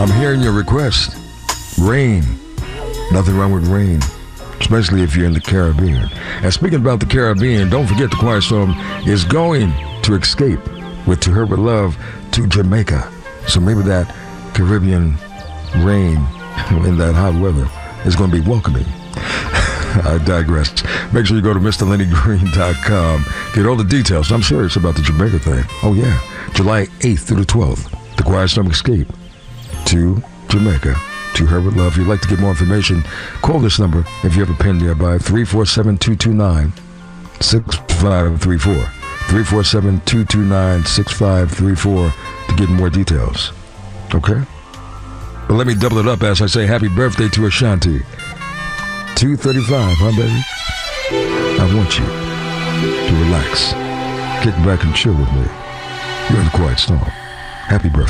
I'm hearing your request. Rain. Nothing wrong with rain, especially if you're in the Caribbean. And speaking about the Caribbean, don't forget the Quiet Storm is going to escape with To Her With Love to Jamaica. So maybe that Caribbean rain in that hot weather is going to be welcoming. I digress. Make sure you go to MrLennyGreen.com. Get all the details. I'm serious about the Jamaica thing. Oh, yeah. July 8th through the 12th. The Quiet Storm escape to Jamaica. To Her With Love. If you'd like to get more information, call this number if you have a pen nearby, 347-229-6534. 347-229-6534 to get more details. Okay? But let me double it up as I say happy birthday to Ashanti. 2:35, huh, baby? I want you to relax. Kick back and chill with me. You're in the Quiet Storm. Happy birthday.